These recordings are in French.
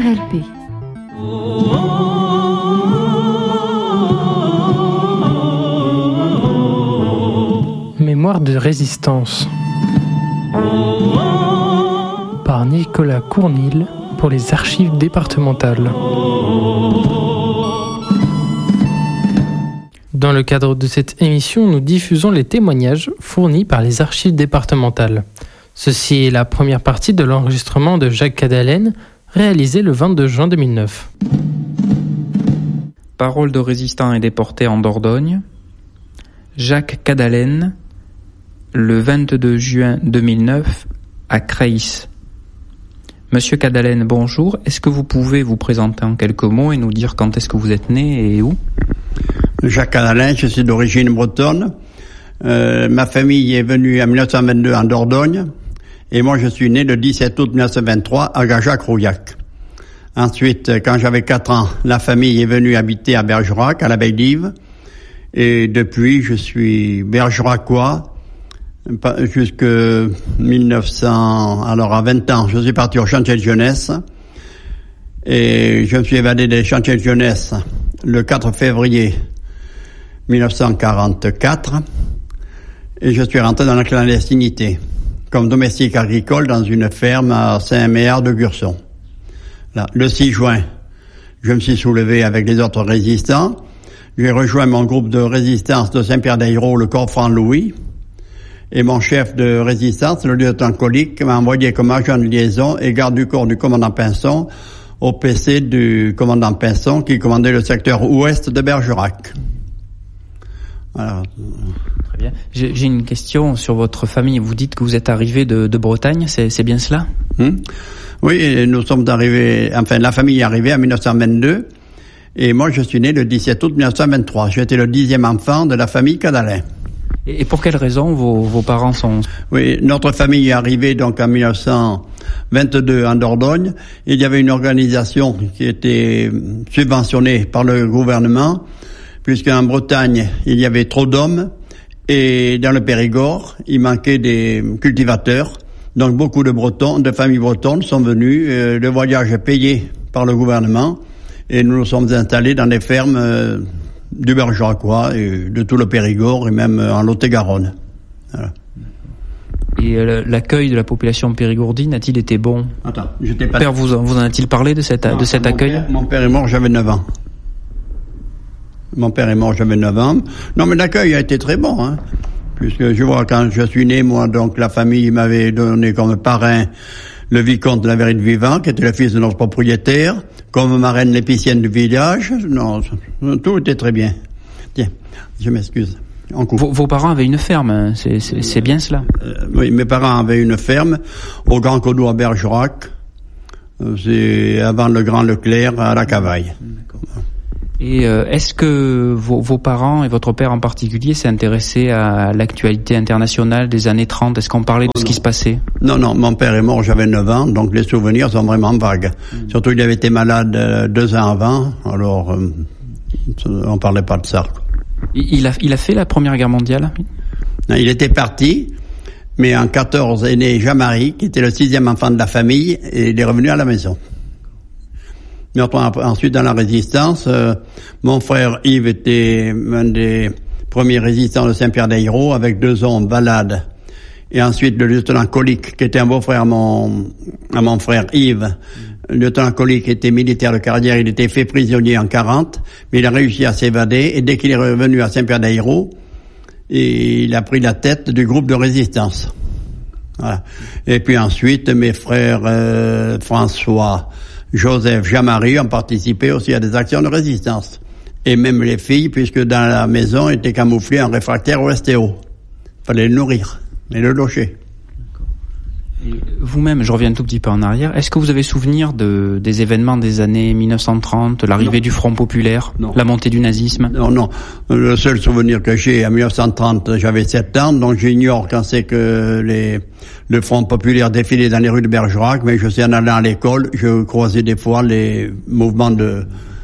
RLP. Mémoire de résistance par Nicolas Cournil pour les archives départementales. Dans le cadre de cette émission, nous diffusons les témoignages fournis par les archives départementales. Ceci est la première partie de l'enregistrement de Jacques Cadalen, réalisé le 22 juin 2009. Parole de résistants et déportés en Dordogne. Jacques Cadalen, le 22 juin 2009, à Creys. Monsieur Cadalen, bonjour. Est-ce que vous pouvez vous présenter en quelques mots et nous dire quand est-ce que vous êtes né et où ? Jacques Cadalen, je suis d'origine bretonne. Ma famille est venue en 1922 en Dordogne et moi je suis né le 17 août 1923 à Gajac-Rouillac. Ensuite, quand j'avais 4 ans, la famille est venue habiter à Bergerac, à l'Abbaye d'Yves. Et depuis, je suis bergeracois jusque 1900. Alors à 20 ans, je suis parti au chantier de jeunesse et je me suis évadé des chantiers de jeunesse le 4 février 1944 et je suis rentré dans la clandestinité comme domestique agricole dans une ferme à Saint-Méard de Gurson. Là, le 6 juin, je me suis soulevé avec les autres résistants. J'ai rejoint mon groupe de résistance de Saint-Pierre-d'Ayrault, le corps Franc-Louis. Et mon chef de résistance, le lieutenant Colique, m'a envoyé comme agent de liaison et garde du corps du commandant Pinson au PC du commandant Pinson qui commandait le secteur ouest de Bergerac. Alors, très bien. J'ai une question sur votre famille. Vous dites que vous êtes arrivé de Bretagne, c'est bien cela ? Oui, nous sommes arrivés, enfin la famille est arrivée en 1922 et moi je suis né le 17 août 1923. J'étais le 10e enfant de la famille Cadalen. Et pour quelles raisons vos parents sont... Oui, notre famille est arrivée donc en 1922 en Dordogne. Il y avait une organisation qui était subventionnée par le gouvernement, puisqu'en Bretagne, il y avait trop d'hommes, et dans le Périgord, il manquait des cultivateurs. Donc beaucoup de Bretons, de familles bretonnes sont venus, le voyage est payé par le gouvernement, et nous nous sommes installés dans des fermes du Bergeracois et de tout le Périgord et même en Lot-et-Garonne. Voilà. Et l'accueil de la population périgourdine a-t-il été bon ? Attends, j'étais pas... Père, vous en a-t-il parlé de cet accueil ? Mon père est mort, j'avais 9 ans. Mon père est mort, j'avais 9 ans. Non, mais l'accueil a été très bon, hein. Puisque je vois, quand je suis né, moi, donc, la famille m'avait donné comme parrain le vicomte de la Vérité Vivant, qui était le fils de notre propriétaire, comme marraine l'épicienne du village. Non, tout était très bien. Tiens, je m'excuse. Vos parents avaient une ferme, hein. C'est bien cela? Oui, mes parents avaient une ferme au Grand Codou à Bergerac. C'est avant le Grand Leclerc à la Cavaille. D'accord. Et est-ce que vos parents et votre père en particulier s'est intéressé à l'actualité internationale des années 30? Est-ce qu'on parlait de ce qui se passait? Non, mon père est mort, j'avais 9 ans, donc les souvenirs sont vraiment vagues. Surtout, il avait été malade 2 ans avant, alors on parlait pas de ça. Il a fait la Première Guerre mondiale? Non, il était parti, mais en 14 est né Jean-Marie, qui était le 6e enfant de la famille, et il est revenu à la maison. Mais ensuite, dans la résistance, mon frère Yves était un des premiers résistants de Saint-Pierre-d'Ayrault, avec 2 hommes, Balade. Et ensuite, le lieutenant Colique, qui était un beau-frère à mon frère Yves. Le lieutenant Colique était militaire de carrière, il était fait prisonnier en 40, mais il a réussi à s'évader, et dès qu'il est revenu à Saint-Pierre-d'Ayrault, il a pris la tête du groupe de résistance. Voilà. Et puis ensuite, mes frères François, Joseph, Jean-Marie ont participé aussi à des actions de résistance. Et même les filles, puisque dans la maison étaient camouflées en réfractaire au STO. Fallait le nourrir et le loger. Et vous-même, je reviens un tout petit peu en arrière, est-ce que vous avez souvenir des événements des années 1930, l'arrivée du Front populaire, la montée du nazisme? Non. Le seul souvenir que j'ai, en 1930, j'avais 7 ans, donc j'ignore quand c'est que le Front populaire défilait dans les rues de Bergerac, mais je sais, en allant à l'école, je croisais des fois les mouvements de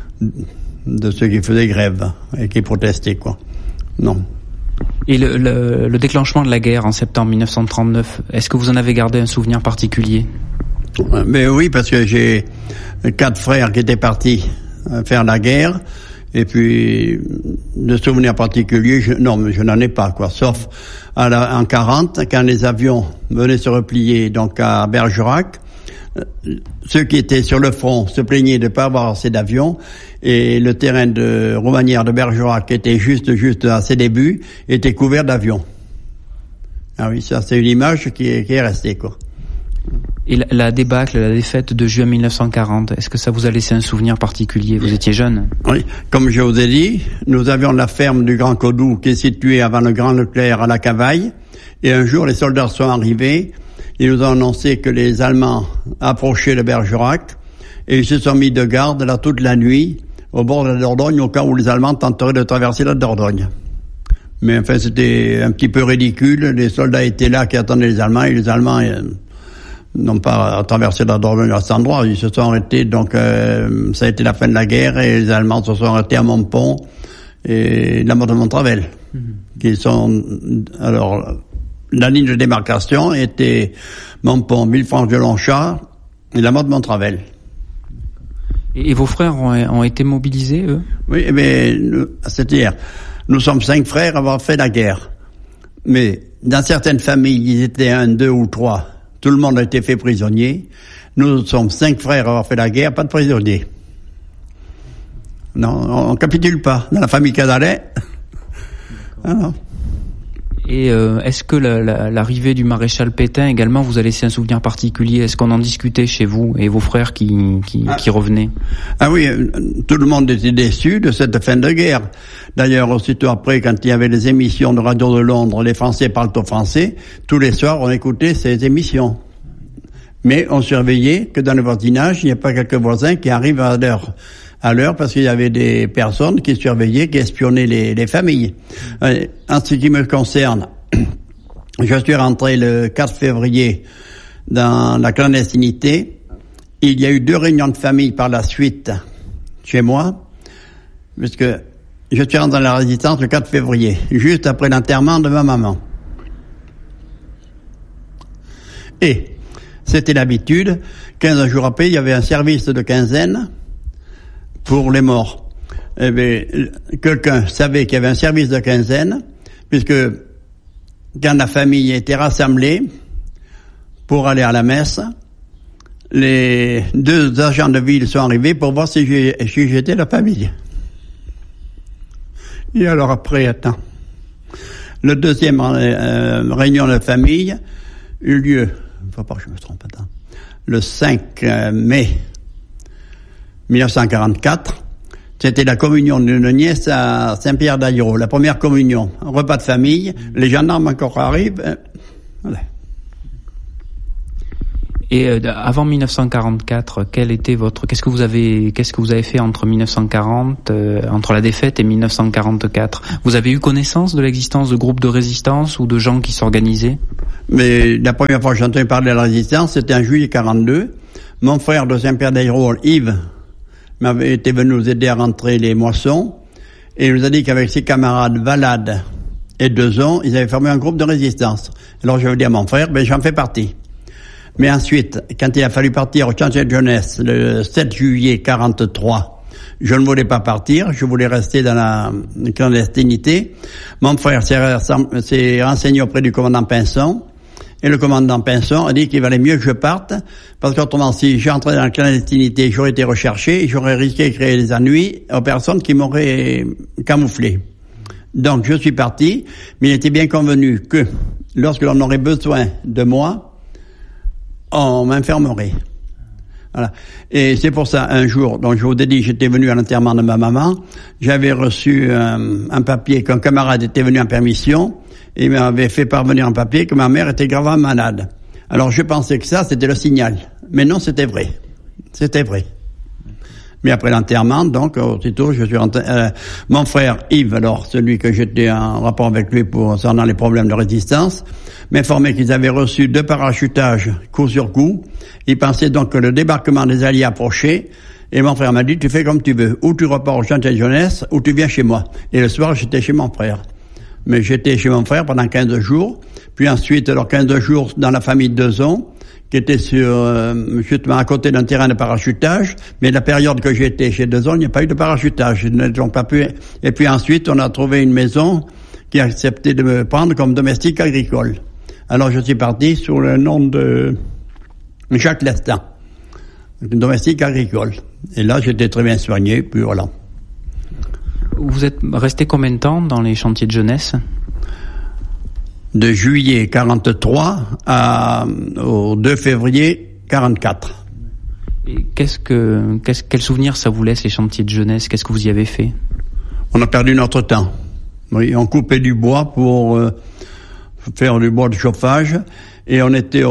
ceux qui faisaient grève et qui protestaient, quoi. Non. Et le déclenchement de la guerre en septembre 1939, est-ce que vous en avez gardé un souvenir particulier? Mais oui, parce que j'ai 4 frères qui étaient partis faire la guerre. Et puis, de souvenirs particuliers, je n'en ai pas, quoi. Sauf en 40, quand les avions venaient se replier, donc à Bergerac, ceux qui étaient sur le front se plaignaient de ne pas avoir assez d'avions, et le terrain de Roumanière de Bergerac, qui était juste à ses débuts, était couvert d'avions. Ah oui, ça, c'est une image qui est restée, quoi. Et la débâcle, la défaite de juin 1940, est-ce que ça vous a laissé un souvenir particulier? Vous étiez jeune. Oui, comme je vous ai dit, nous avions la ferme du Grand Codou qui est située avant le Grand Leclerc à la Cavaille. Et un jour, les soldats sont arrivés. Ils nous ont annoncé que les Allemands approchaient de Bergerac. Et ils se sont mis de garde là toute la nuit au bord de la Dordogne au cas où les Allemands tenteraient de traverser la Dordogne. Mais enfin, c'était un petit peu ridicule. Les soldats étaient là qui attendaient les Allemands et les Allemands n'ont pas traversé la Dordogne à cet endroit, ils se sont arrêtés, donc ça a été la fin de la guerre et les Allemands se sont arrêtés à Montpont et la mort de Montravel, qui sont, alors, la ligne de démarcation était Montpont, Villefranche-de-Longchamp et la mort de Montravel. Et vos frères ont été mobilisés, eux? Oui, mais c'est-à-dire, nous sommes 5 frères à avoir fait la guerre, mais dans certaines familles, ils étaient 1, 2 ou 3. Tout le monde a été fait prisonnier. Nous sommes 5 frères à avoir fait la guerre, pas de prisonniers. Non, on capitule pas. Dans la famille Cadalen. Ah non. Et est-ce que l'arrivée du maréchal Pétain également vous a laissé un souvenir particulier? Est-ce qu'on en discutait chez vous et vos frères qui revenaient? Ah oui, tout le monde était déçu de cette fin de guerre. D'ailleurs, aussitôt après, quand il y avait les émissions de Radio de Londres, les Français parlent au français, tous les soirs on écoutait ces émissions. Mais on surveillait que dans le voisinage, il n'y a pas quelques voisins qui arrivent à l'heure parce qu'il y avait des personnes qui surveillaient, qui espionnaient les familles. En ce qui me concerne, je suis rentré le 4 février dans la clandestinité. Il y a eu 2 réunions de famille par la suite chez moi, puisque je suis rentré dans la résistance le 4 février, juste après l'enterrement de ma maman. Et c'était l'habitude, 15 jours après, il y avait un service de quinzaine pour les morts. Eh bien, quelqu'un savait qu'il y avait un service de quinzaine, puisque quand la famille était rassemblée pour aller à la messe, les 2 agents de ville sont arrivés pour voir si j'étais la famille. Et alors après, attends. Le deuxième réunion de famille eut lieu, faut pas que je me trompe, attends, le 5 mai 1944, c'était la communion d'une nièce à Saint-Pierre-d'Aillereau, la première communion, un repas de famille, les gendarmes encore arrivent, voilà. Et avant 1944, qu'est-ce que vous avez fait entre 1940, entre la défaite et 1944? Vous avez eu connaissance de l'existence de groupes de résistance ou de gens qui s'organisaient? Mais la première fois que j'ai entendu parler de la résistance, c'était en juillet 42. Mon frère de Saint-Pierre-d'Aillereau, Yves, était venu nous aider à rentrer les moissons, et il nous a dit qu'avec ses camarades Valade et Dezon, ils avaient formé un groupe de résistance. Alors je lui ai dit à mon frère, j'en fais partie. Mais ensuite, quand il a fallu partir au champ de jeunesse le 7 juillet 43, je ne voulais pas partir, je voulais rester dans la clandestinité. Mon frère s'est renseigné auprès du commandant Pinson, et le commandant Pinson a dit qu'il valait mieux que je parte, parce qu'autrement, si j'entrais dans la clandestinité, j'aurais été recherché, et j'aurais risqué de créer des ennuis aux personnes qui m'auraient camouflé. Donc je suis parti, mais il était bien convenu que lorsque l'on aurait besoin de moi, on m'infermerait. Voilà. Et c'est pour ça, un jour, donc je vous ai dit, j'étais venu à l'enterrement de ma maman, j'avais reçu un papier qu'un camarade était venu en permission, et il m'avait fait parvenir un papier que ma mère était gravement malade. Alors je pensais que ça, c'était le signal. Mais non, c'était vrai. C'était vrai. Mais après l'enterrement, donc, aussitôt, je suis rentré, mon frère Yves, alors, celui que j'étais en rapport avec lui concernant les problèmes de résistance, m'informait qu'ils avaient reçu 2 parachutages coup sur coup. Ils pensaient donc que le débarquement des Alliés approchait. Et mon frère m'a dit, tu fais comme tu veux. Ou tu repars au champ de jeunesse, ou tu viens chez moi. Et le soir, j'étais chez mon frère. Mais j'étais chez mon frère pendant 15 jours. Puis ensuite, alors 15 jours dans la famille de Dezon, qui était justement à côté d'un terrain de parachutage. Mais la période que j'étais chez Dezon, il n'y a pas eu de parachutage. Je n'ai donc pas pu. Et puis ensuite, on a trouvé une maison qui a accepté de me prendre comme domestique agricole. Alors je suis parti sous le nom de Jacques Lestin, domestique agricole. Et là, j'étais très bien soigné, puis voilà. Vous êtes resté combien de temps dans les chantiers de jeunesse? De juillet 43 au 2 février 44. Et quel souvenir ça vous laisse, les chantiers de jeunesse? Qu'est-ce que vous y avez fait? On a perdu notre temps. Oui, on coupait du bois pour faire du bois de chauffage, et on était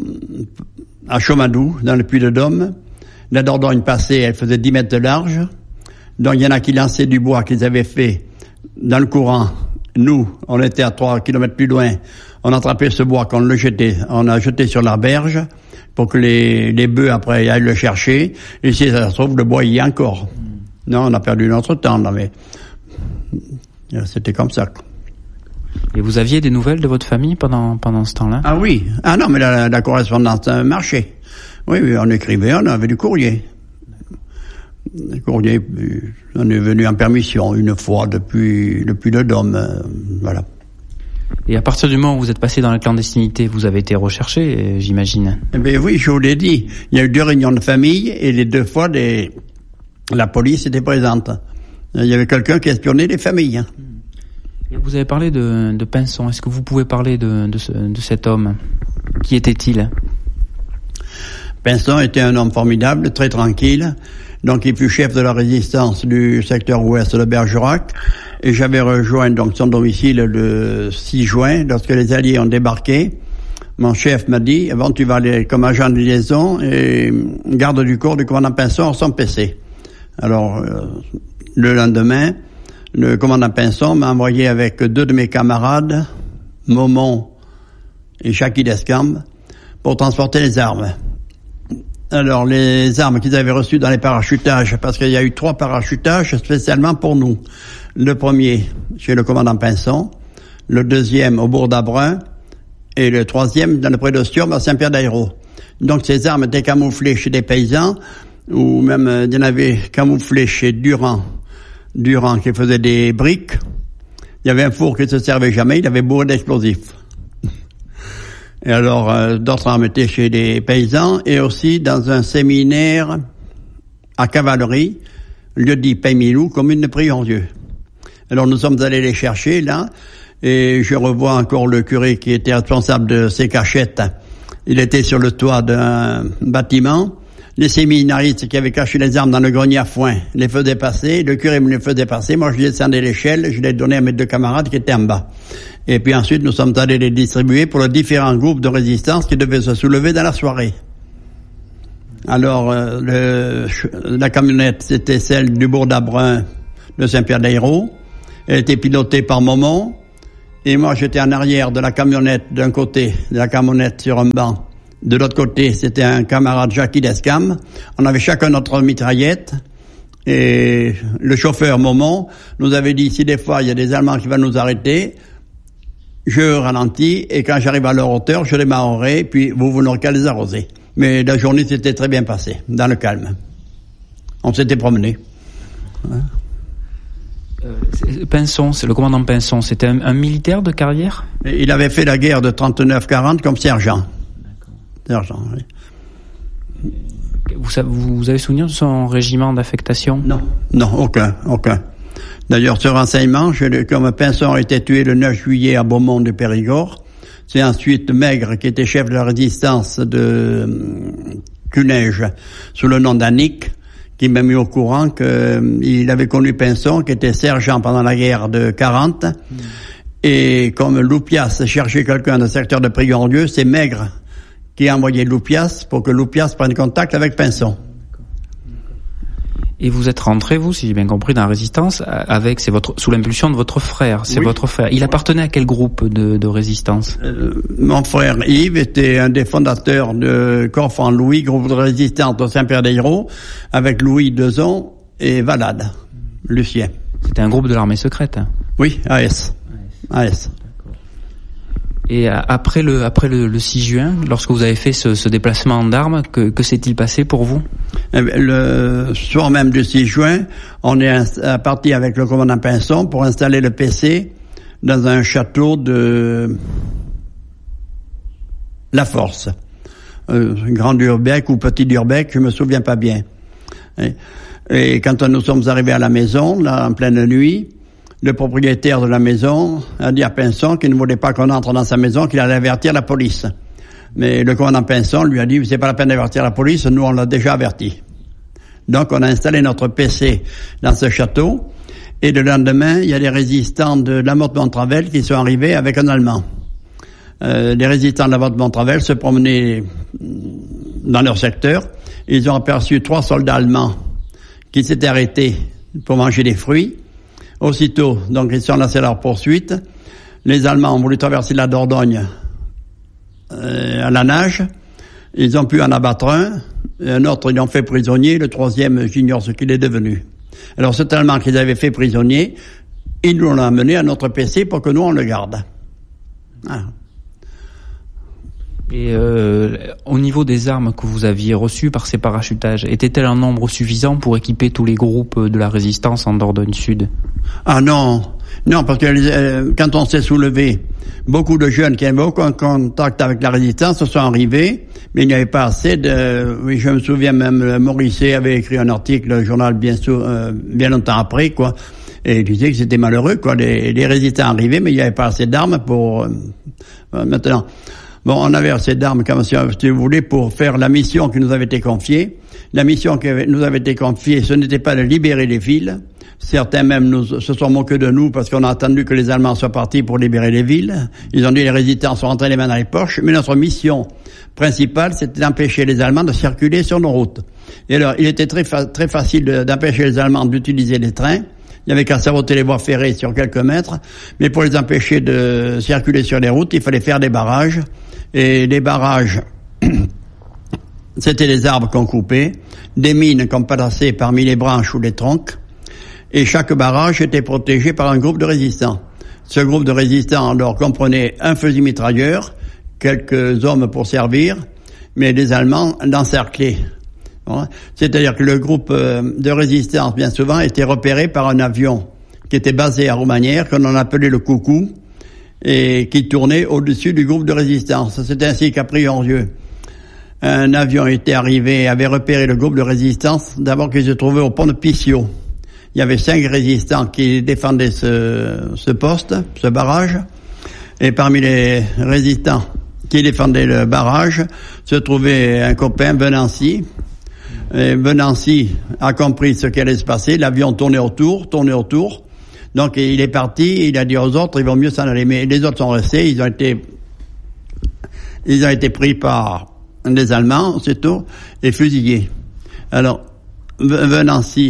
à Chaumadou, dans le Puy-de-Dôme. La Dordogne passée, elle faisait 10 mètres de large. Donc il y en a qui lançaient du bois qu'ils avaient fait dans le courant. Nous, on était à 3 kilomètres plus loin. On attrapait ce bois qu'on le jetait. On a jeté sur la berge pour que les bœufs après aillent le chercher. Et si ça se trouve, le bois y est encore. Non, on a perdu notre temps, là, mais c'était comme ça. Et vous aviez des nouvelles de votre famille pendant ce temps-là? Ah oui. Ah non, mais la correspondance marchait. Oui, on écrivait, on avait du courrier. Le courrier, on est venu en permission une fois depuis le Puy-de-Dôme, voilà. Et à partir du moment où vous êtes passé dans la clandestinité, vous avez été recherché, j'imagine? Eh bien oui, je vous l'ai dit. Il y a eu 2 réunions de famille et les 2 fois, la police était présente. Il y avait quelqu'un qui espionnait les familles. Et vous avez parlé de Pinson. Est-ce que vous pouvez parler de cet homme? Qui était-il? Pinson était un homme formidable, très tranquille. Donc, il fut chef de la résistance du secteur ouest de Bergerac. Et j'avais rejoint donc son domicile le 6 juin, lorsque les Alliés ont débarqué. Mon chef m'a dit, bon, tu vas aller comme agent de liaison et garde du corps du commandant Pinson sans PC. Alors, le lendemain, le commandant Pinson m'a envoyé avec 2 de mes camarades, Momon et Jackie Descamps, pour transporter les armes. Alors, les armes qu'ils avaient reçues dans les parachutages, parce qu'il y a eu 3 parachutages spécialement pour nous. Le premier, chez le commandant Pinson, le deuxième au bourg d'Abrun, et le troisième dans le pré d'Ostium à Saint-Pierre-d'Ayrault. Donc, ces armes étaient camouflées chez des paysans, ou même il y en avait camouflées chez Durand qui faisait des briques. Il y avait un four qui ne se servait jamais, il avait bourré d'explosifs. Et alors, d'autres armes étaient chez des paysans et aussi dans un séminaire à cavalerie, lieu dit Paymilou, commune de Priorieux. Alors, nous sommes allés les chercher, là, et je revois encore le curé qui était responsable de ces cachettes. Il était sur le toit d'un bâtiment. Les séminaristes qui avaient caché les armes dans le grenier à foin les faisaient passer, le curé me les faisait passer, moi je descendais l'échelle, je les donnais à mes 2 camarades qui étaient en bas. Et puis ensuite nous sommes allés les distribuer pour les différents groupes de résistance qui devaient se soulever dans la soirée. Alors la camionnette c'était celle du bourg d'Abrun de Saint-Pierre-d'Ayrault, elle était pilotée par Momon, et moi j'étais en arrière de la camionnette d'un côté, de la camionnette sur un banc. De l'autre côté, c'était un camarade Jackie Descamps. On avait chacun notre mitraillette. Et le chauffeur Momon nous avait dit, si des fois il y a des Allemands qui vont nous arrêter, je ralentis et quand j'arrive à leur hauteur, je démarrerai, puis vous n'aurez qu'à les arroser. Mais la journée s'était très bien passée, dans le calme. On s'était promené. Pinson, c'est le commandant Pinson, c'était un militaire de carrière? Il avait fait la guerre de 39-40 comme sergent. Sergent, oui. Vous avez souvenir de son régiment d'affectation? Non, aucun. D'ailleurs, ce renseignement, comme Pinson a été tué le 9 juillet à Beaumont de Périgord, c'est ensuite Maigre, qui était chef de la résistance de Cuneige, sous le nom d'Annick, qui m'a mis au courant qu'il avait connu Pinson, qui était sergent pendant la guerre de 40, et comme Loupias cherchait quelqu'un dans le secteur de Priorieux, c'est Maigre qui a envoyé Loupias pour que Loupias prenne contact avec Pinson. Et vous êtes rentré, vous, si j'ai bien compris, dans la résistance, sous l'impulsion de votre frère. C'est votre frère. Il appartenait à quel groupe de résistance? Mon frère Yves était un des fondateurs de Corfan Louis, groupe de résistance de Saint-Pierre-d'Ayrault, avec Louis Dezon et Valade, Lucien. C'était un groupe de l'armée secrète? Oui, AS. Et après le 6 juin, lorsque vous avez fait ce déplacement d'armes, que s'est-il passé pour vous? Le soir même du 6 juin, on est parti avec le commandant Pinson pour installer le PC dans un château de La Force. Grand Durbec ou Petit Durbec, je me souviens pas bien. Et quand nous sommes arrivés à la maison, là, en pleine nuit, le propriétaire de la maison a dit à Pinson qu'il ne voulait pas qu'on entre dans sa maison, qu'il allait avertir la police. Mais le commandant Pinson lui a dit, c'est pas la peine d'avertir la police, nous on l'a déjà averti. Donc on a installé notre PC dans ce château, et le lendemain, il y a des résistants de la Motte-Montravel qui sont arrivés avec un Allemand. Les résistants de la Motte-Montravel se promenaient dans leur secteur, ils ont aperçu 3 soldats allemands qui s'étaient arrêtés pour manger des fruits. Aussitôt, donc, ils sont lancés à leur poursuite. Les Allemands ont voulu traverser la Dordogne à la nage. Ils ont pu en abattre un autre, ils l'ont fait prisonnier. Le 3e, j'ignore ce qu'il est devenu. Alors, cet Allemand qu'ils avaient fait prisonnier, ils nous l'ont amené à notre PC pour que nous, on le garde. Ah. Et au niveau des armes que vous aviez reçues par ces parachutages, était-elles en nombre suffisant pour équiper tous les groupes de la résistance en Dordogne Sud? Ah non, parce que quand on s'est soulevé, beaucoup de jeunes qui avaient aucun contact avec la résistance se sont arrivés, mais il n'y avait pas assez de... Oui, je me souviens même, Morisset avait écrit un article, le journal bien longtemps après, quoi, et il disait que c'était malheureux, quoi, les résistants arrivaient, mais il n'y avait pas assez d'armes pour... maintenant... Bon, on avait assez d'armes, comme si vous voulez, pour faire la mission qui nous avait été confiée. La mission qui nous avait été confiée, ce n'était pas de libérer les villes. Certains même se sont moqués de nous parce qu'on a attendu que les Allemands soient partis pour libérer les villes. Ils ont dit les résistants sont rentrés les mains dans les poches. Mais notre mission principale, c'était d'empêcher les Allemands de circuler sur nos routes. Et alors, il était très facile d'empêcher les Allemands d'utiliser les trains. Il n'y avait qu'à saboter les voies ferrées sur quelques mètres. Mais pour les empêcher de circuler sur les routes, il fallait faire des barrages. Et les barrages, c'était des arbres qu'on coupait, des mines qu'on plaçait parmi les branches ou les troncs, et chaque barrage était protégé par un groupe de résistants. Ce groupe de résistants, alors, comprenait un fusil mitrailleur, quelques hommes pour servir, mais les Allemands l'encerclaient. C'est-à-dire que le groupe de résistance, bien souvent, était repéré par un avion qui était basé à Roumanière, qu'on en appelait le Coucou, et qui tournait au-dessus du groupe de résistance. C'est ainsi qu'à Priorieux, un avion était arrivé, avait repéré le groupe de résistance, d'abord qu'il se trouvait au pont de Piciot. Il y avait 5 résistants qui défendaient ce poste, ce barrage, et parmi les résistants qui défendaient le barrage, se trouvait un copain, Venancy. Et Venancy a compris ce qui allait se passer, l'avion tournait autour, donc il est parti, il a dit aux autres, il vaut mieux s'en aller. Mais les autres sont restés, ils ont été pris par les Allemands, c'est tout, et fusillés. Alors, Venancy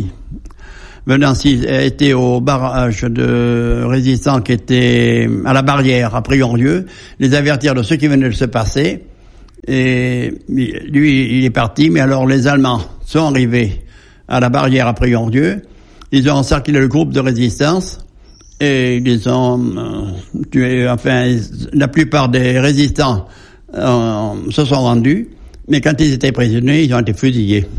était au barrage de résistants qui était à la barrière, à Priorieux, les avertir de ce qui venait de se passer, et lui, il est parti, mais alors les Allemands sont arrivés à la barrière à Priorieux. Ils ont encerclé le groupe de résistance et ils les ont tués. Enfin, la plupart des résistants se sont rendus, mais quand ils étaient prisonniers, ils ont été fusillés.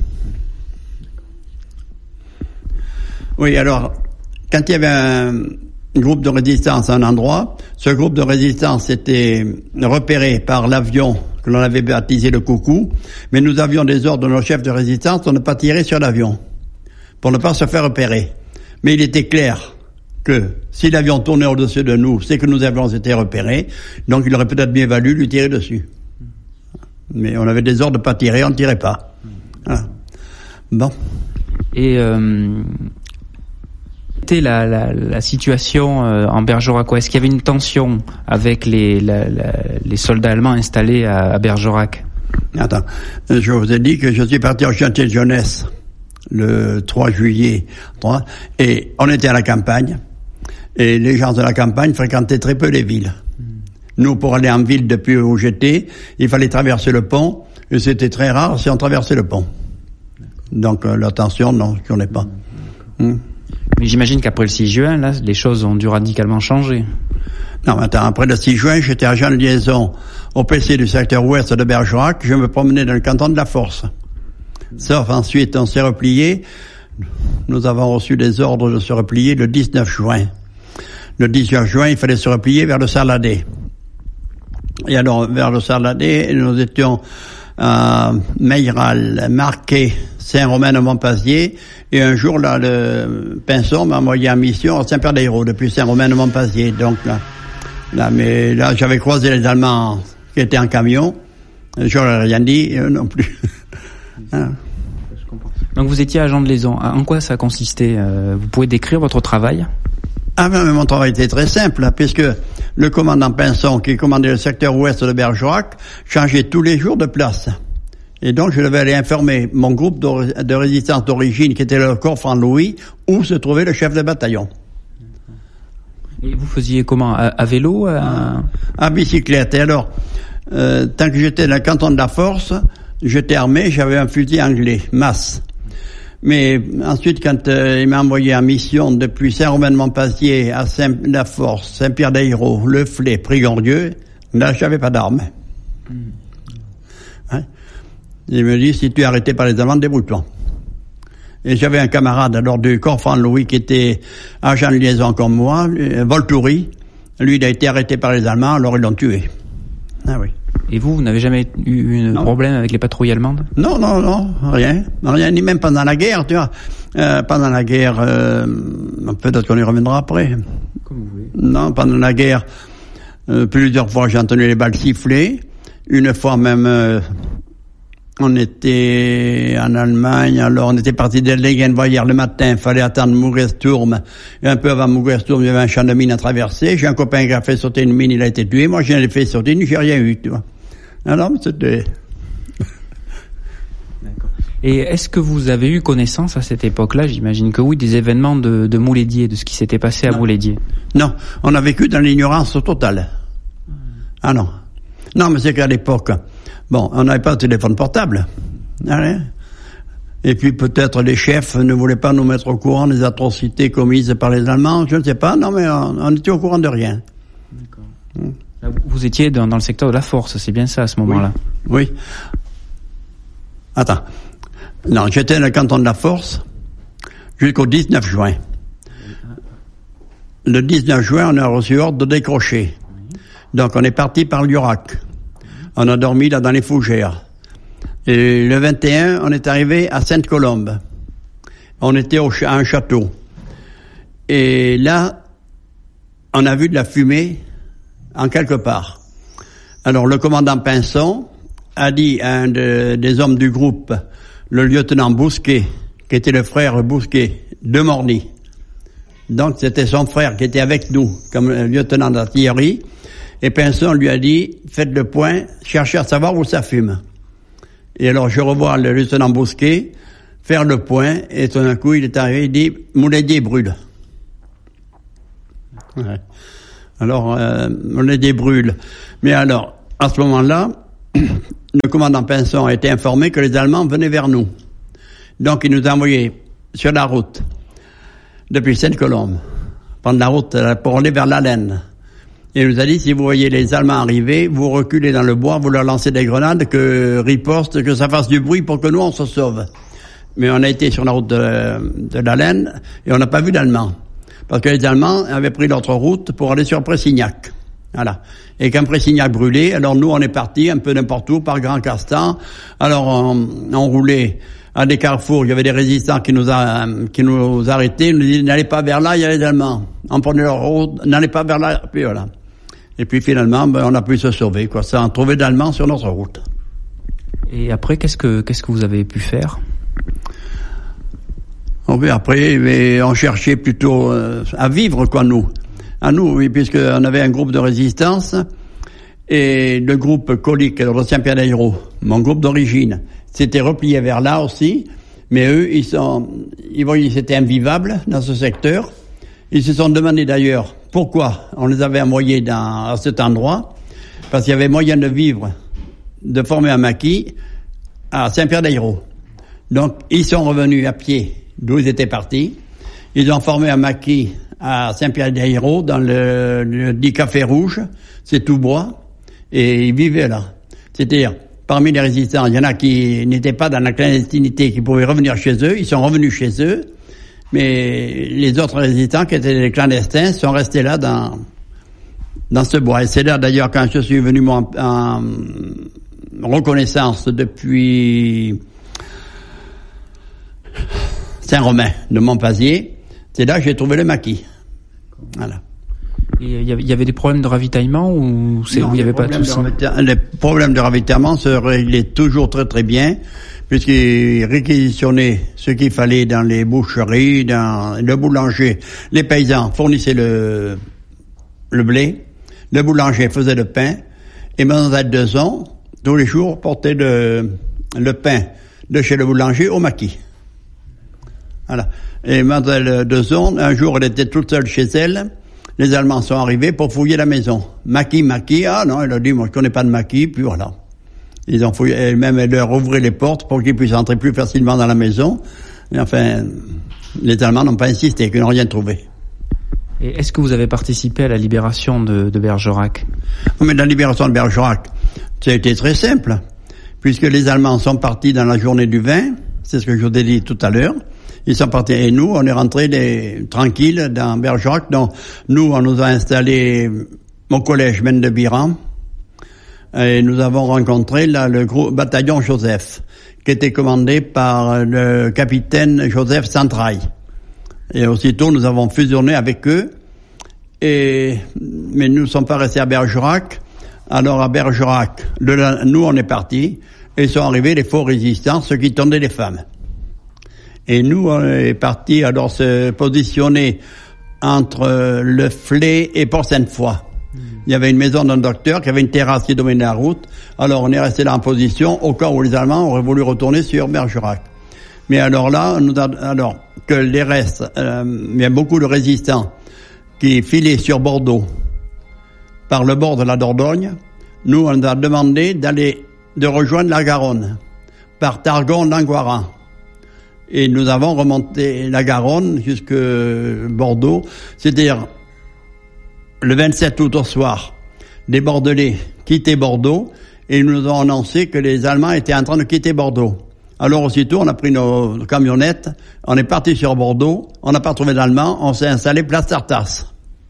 Oui, alors, quand il y avait un groupe de résistance à un endroit, ce groupe de résistance était repéré par l'avion que l'on avait baptisé le Coucou, mais nous avions des ordres de nos chefs de résistance de ne pas tirer sur l'avion, pour ne pas se faire repérer. Mais il était clair que si l'avion tournait au-dessus de nous, c'est que nous avions été repérés, donc il aurait peut-être bien valu lui tirer dessus. Mais on avait des ordres de ne pas tirer, on ne tirait pas. Voilà. Bon. Et c'était la situation en Bergerac, est-ce qu'il y avait une tension avec les soldats allemands installés à Bergerac? Attends, je vous ai dit que je suis parti au chantier de jeunesse le 3 juillet, et on était à la campagne, et les gens de la campagne fréquentaient très peu les villes. Nous, pour aller en ville depuis où j'étais, il fallait traverser le pont, et c'était très rare si on traversait le pont. Donc la tension, non, je connais pas. Mais j'imagine qu'après le 6 juin, là, les choses ont dû radicalement changer. Non, attends, après le 6 juin, j'étais agent de liaison au PC du secteur ouest de Bergerac. Je me promenais dans le canton de la Force. Sauf ensuite, on s'est replié. Nous avons reçu des ordres de se replier le 19 juin. Le 19 juin, il fallait se replier vers le Sarladé. Et alors, vers le Sarladé, nous étions à Meilleral, Marquet, Saint-Romain-de-Montpazier. Et un jour, là, le Pinson m'a envoyé en mission à Saint-Pierre-des-Hérault, depuis Saint-Romain-de-Montpazier. Donc, mais là, j'avais croisé les Allemands qui étaient en camion. Je leur ai rien dit, non plus. Hein. Donc, vous étiez agent de liaison. En quoi ça consistait? Vous pouvez décrire votre travail? Ah mais mon travail était très simple, puisque le commandant Pinson, qui commandait le secteur ouest de Bergerac, changeait tous les jours de place. Et donc, je devais aller informer mon groupe de résistance d'origine, qui était le corps Franc-Louis, où se trouvait le chef de bataillon. Et vous faisiez comment? À vélo? À bicyclette. Et alors, tant que j'étais dans le canton de la Force, j'étais armé, j'avais un fusil anglais, Masse. Mais ensuite, quand il m'a envoyé en mission depuis Saint-Romain-de-Montpazier à Saint-la-Force, Saint-Pierre-des-Hérault, Le Flé, Prigondieu, là, j'avais pas d'armes. Hein? Il me dit, si tu es arrêté par les Allemands, débrouille-toi. Et j'avais un camarade, alors, du corps Franc-Louis, qui était agent de liaison comme moi, Voltoury. Lui, il a été arrêté par les Allemands, alors ils l'ont tué. Ah oui. Et vous n'avez jamais eu un problème avec les patrouilles allemandes? Non, rien, ni même pendant la guerre, tu vois. Pendant la guerre, peut-être qu'on y reviendra après. Comme vous voulez. Non, pendant la guerre, plusieurs fois j'ai entendu les balles siffler. Une fois même, on était en Allemagne, alors on était parti de Legenweier le matin, fallait attendre Mouguesturm. Et un peu avant Mouguesturm, il y avait un champ de mine à traverser. J'ai un copain qui a fait sauter une mine, il a été tué. Moi, j'en ai fait sauter une, j'ai rien eu, tu vois. Alors, c'était... D'accord. Et est-ce que vous avez eu connaissance à cette époque-là, j'imagine que oui, des événements de Mouledier, de ce qui s'était passé à Mouledier? Non, on a vécu dans l'ignorance totale. Ah non. Non, mais c'est qu'à l'époque, bon, on n'avait pas de téléphone portable. Allez. Et puis peut-être les chefs ne voulaient pas nous mettre au courant des atrocités commises par les Allemands, je ne sais pas, non mais on était au courant de rien. D'accord. Vous étiez dans le secteur de la Force, c'est bien ça à ce moment-là? Oui. Attends. Non, j'étais dans le canton de la Force jusqu'au 19 juin. Le 19 juin, on a reçu ordre de décrocher. Donc on est parti par Liorac. On a dormi là dans les fougères. Et le 21, on est arrivé à Sainte-Colombe. On était à un château. Et là, on a vu de la fumée en quelque part. Alors le commandant Pinson a dit à un des hommes du groupe, le lieutenant Bousquet, qui était le frère Bousquet de Morny. Donc c'était son frère qui était avec nous comme lieutenant d'artillerie. Et Pinson lui a dit, faites le point, cherchez à savoir où ça fume. Et alors je revois le lieutenant Bousquet faire le point, et tout d'un coup il est arrivé, il dit, Mouledier brûle. Ouais. Alors, Mouledier brûle. Mais alors, à ce moment-là, le commandant Pinson a été informé que les Allemands venaient vers nous. Donc il nous a envoyés sur la route, depuis Sainte-Colombe, prendre la route pour aller vers l'Alenne. Et il nous a dit, si vous voyez les Allemands arriver, vous reculez dans le bois, vous leur lancez des grenades, que riposte, que ça fasse du bruit pour que nous, on se sauve. Mais on a été sur la route de l'Alenne et on n'a pas vu d'Allemands. Parce que les Allemands avaient pris l'autre route pour aller sur Pressignac. Voilà. Et quand Pressignac brûlait, alors nous, on est partis un peu n'importe où, par Grand Castan. Alors, on roulait à des carrefours, il y avait des résistants qui nous arrêtaient, ils nous disaient, n'allez pas vers là, il y a les Allemands. On prenait leur route, n'allez pas vers là, puis voilà. Et puis finalement, on a pu se sauver, quoi, sans trouver d'Allemands sur notre route. Et après, qu'est-ce que vous avez pu faire? Après, on cherchait plutôt à vivre, quoi, nous. À nous, oui, puisqu'on avait un groupe de résistance, et le groupe Colique, de Saint-Pierre-des-Hérault, mon groupe d'origine, s'était replié vers là aussi, mais eux, ils voyaient que c'était invivable dans ce secteur. Ils se sont demandé d'ailleurs pourquoi on les avait envoyés à cet endroit, parce qu'il y avait moyen de vivre, de former un maquis à Saint-Pierre-des-Hérault. Donc, ils sont revenus à pied d'où ils étaient partis. Ils ont formé un maquis à Saint-Pierre-d'Aïro, dans le dit Café Rouge, c'est tout bois, et ils vivaient là. C'est-à-dire, parmi les résistants, il y en a qui n'étaient pas dans la clandestinité, qui pouvaient revenir chez eux, ils sont revenus chez eux, mais les autres résistants, qui étaient les clandestins, sont restés là dans ce bois. Et c'est là, d'ailleurs, quand je suis venu en reconnaissance depuis Saint-Romain de Montpazier, c'est là que j'ai trouvé le maquis. Voilà. Et il y avait des problèmes de ravitaillement ou il n'y avait pas tout ça? Les problèmes de ravitaillement se réglaient toujours très très bien, puisqu'ils réquisitionnaient ce qu'il fallait dans les boucheries, dans le boulanger. Les paysans fournissaient le blé, le boulanger faisait le pain, et Mademoiselle Dezon, tous les jours, portait le pain de chez le boulanger au maquis. Voilà. Et Mademoiselle Dezon, un jour, elle était toute seule chez elle. Les Allemands sont arrivés pour fouiller la maison. Maquis. Ah non, elle a dit, moi je connais pas de maquis, puis voilà. Ils ont fouillé, elle leur ouvrait les portes pour qu'ils puissent entrer plus facilement dans la maison. Et enfin, les Allemands n'ont pas insisté, qu'ils n'ont rien trouvé. Et est-ce que vous avez participé à la libération de Bergerac? Mais la libération de Bergerac, ça a été très simple, puisque les Allemands sont partis dans la journée du 20, c'est ce que je vous ai dit tout à l'heure. Ils sont partis, et nous, on est rentrés tranquilles dans Bergerac. Donc, nous, on nous a installés au collège Mène de Biran, et nous avons rencontré là le groupe bataillon Joseph, qui était commandé par le capitaine Joseph Santraille. Et aussitôt, nous avons fusionné avec eux, mais nous ne sommes pas restés à Bergerac. Alors, à Bergerac, nous, on est partis, et sont arrivés les faux résistants, ceux qui tendaient les femmes. Et nous, on est partis alors se positionner entre le Flé et Port-Sainte-Foy. Il y avait une maison d'un docteur qui avait une terrasse qui dominait la route. Alors on est resté là en position au cas où les Allemands auraient voulu retourner sur Bergerac. Mais alors là, alors que les restes, il y a beaucoup de résistants qui filaient sur Bordeaux par le bord de la Dordogne. Nous, on a demandé de rejoindre la Garonne par Targon-Langoiran. Et nous avons remonté la Garonne jusque Bordeaux. C'est-à-dire, le 27 août au soir, les Bordelais quittaient Bordeaux et ils nous ont annoncé que les Allemands étaient en train de quitter Bordeaux. Alors aussitôt, on a pris nos camionnettes, on est parti sur Bordeaux, on n'a pas trouvé d'Allemands, on s'est installé place Tartas.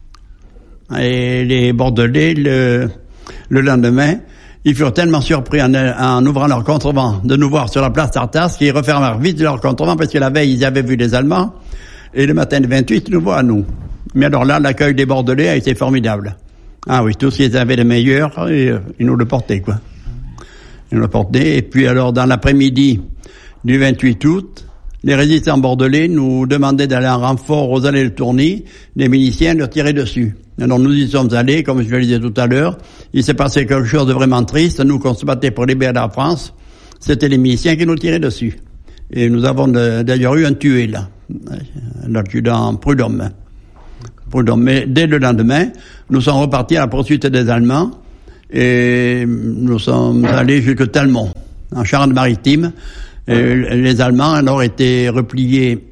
Et les Bordelais, le lendemain, ils furent tellement surpris en ouvrant leur contrevent de nous voir sur la place Tartas qu'ils refermèrent vite leur contrevent parce que la veille, ils avaient vu les Allemands. Et le matin du 28, ils nous voient à nous. Mais alors là, l'accueil des Bordelais a été formidable. Ah oui, tous ils avaient le meilleur et ils nous le portaient, quoi. Ils nous le portaient. Et puis alors, dans l'après-midi du 28 août, les résistants bordelais nous demandaient d'aller en renfort aux allées de Tourny. Les miliciens leur tiraient dessus. Alors nous y sommes allés, comme je le disais tout à l'heure. Il s'est passé quelque chose de vraiment triste. Nous, qu'on se battait pour libérer la France, c'était les miliciens qui nous tiraient dessus. Et nous avons d'ailleurs eu un tué, là. L'adjudant Prudhomme. Mais dès le lendemain, nous sommes repartis à la poursuite des Allemands. Et nous sommes allés jusque Talmont, en Charente-Maritime. Et les Allemands alors étaient repliés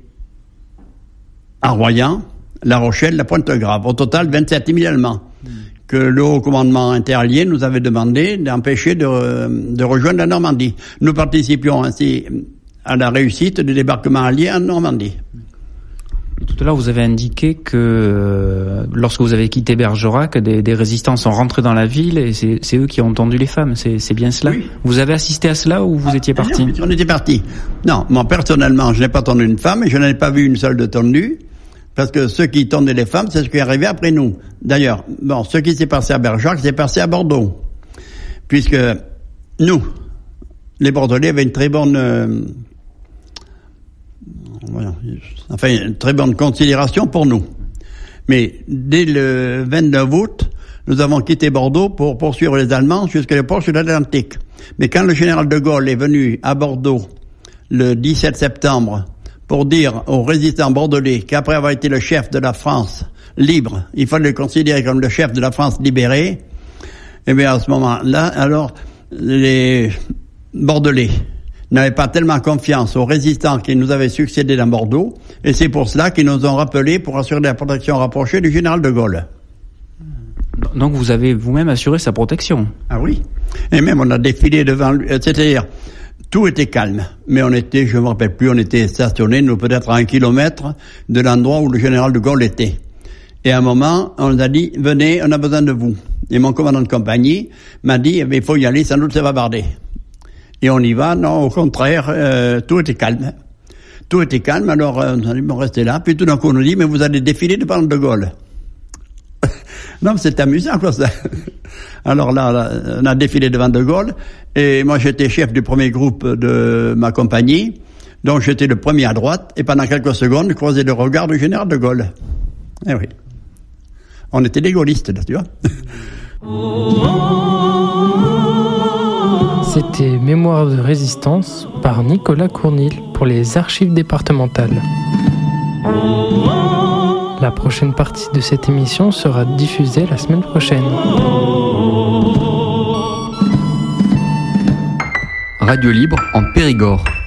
à Royan, La Rochelle, la Pointe-Grave. Au total, 27 000 Allemands que le haut commandement interallié nous avait demandé d'empêcher de rejoindre la Normandie. Nous participions ainsi à la réussite du débarquement allié en Normandie. Tout à l'heure, vous avez indiqué que lorsque vous avez quitté Bergerac, des résistants sont rentrés dans la ville et c'est eux qui ont tendu les femmes. C'est bien cela? Oui. Vous avez assisté à cela ou vous étiez parti? Non, on était parti. Non, moi personnellement, je n'ai pas tendu une femme et je n'en ai pas vu une seule de tendue. Parce que ceux qui tendaient les femmes, c'est ce qui est arrivé après nous. D'ailleurs, bon, ce qui s'est passé à Bergerac, s'est passé à Bordeaux. Puisque nous, les Bordelais, avaient une très bonne... une très bonne considération pour nous. Mais dès le 29 août, nous avons quitté Bordeaux pour poursuivre les Allemands jusqu'à les ports de l'Atlantique. Mais quand le général de Gaulle est venu à Bordeaux le 17 septembre pour dire aux résistants bordelais qu'après avoir été le chef de la France libre, il fallait le considérer comme le chef de la France libérée, et bien à ce moment-là, alors les Bordelais n'avaient pas tellement confiance aux résistants qui nous avaient succédé dans Bordeaux, et c'est pour cela qu'ils nous ont rappelés pour assurer la protection rapprochée du général de Gaulle. Donc vous avez vous-même assuré sa protection? Ah oui. Et même on a défilé devant lui, c'est-à-dire tout était calme, mais on était, je me rappelle plus, on était stationnés, nous peut-être à 1 kilomètre de l'endroit où le général de Gaulle était. Et à un moment, on nous a dit, venez, on a besoin de vous. Et mon commandant de compagnie m'a dit, il faut y aller, sans doute ça va barder. Et on y va, non, au contraire, tout était calme. Tout était calme, alors on a dit, bon, restez là. Puis tout d'un coup, on nous dit, mais vous allez défiler devant de Gaulle. Non, mais c'est amusant, quoi, ça. Alors là, on a défilé devant de Gaulle, et moi j'étais chef du premier groupe de ma compagnie, donc j'étais le premier à droite, et pendant quelques secondes, je croisais le regard du général de Gaulle. Eh oui. On était des gaullistes, là, tu vois. C'était Mémoire de résistance par Nicolas Cournil pour les archives départementales. La prochaine partie de cette émission sera diffusée la semaine prochaine. Radio Libre en Périgord.